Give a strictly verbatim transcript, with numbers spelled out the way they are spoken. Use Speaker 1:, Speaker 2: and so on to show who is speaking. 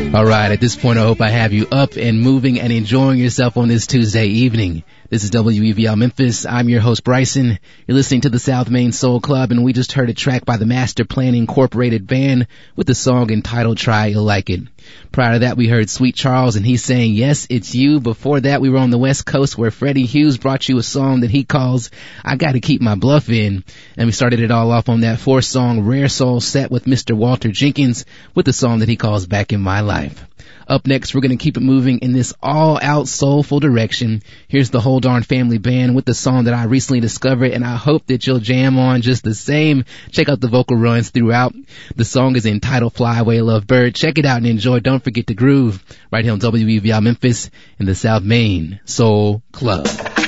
Speaker 1: All right, at this point, I hope I have you up and moving and enjoying yourself on this Tuesday evening. This is W E V L Memphis. I'm your host, Bryson. You're listening to the South Main Soul Club, and we just heard a track by the Master Plan Incorporated Band with the song entitled Try You Like It. Prior to that, we heard Sweet Charles, and he's saying, Yes, It's You. Before that, we were on the West Coast where Freddie Hughes brought you a song that he calls I Gotta Keep My Bluff In. And we started it all off on that four-song Rare Soul set with Mister Walter Jenkins with the song that he calls Back in My Life. Up next, we're going to keep it moving in this all-out soulful direction. Here's the Whole Darn Family Band with the song that I recently discovered, and I hope that you'll jam on just the same. Check out the vocal runs throughout. The song is entitled Fly Away Lovebird. Check it out and enjoy. Don't forget to groove right here on W E V L Memphis in the South Main Soul Club.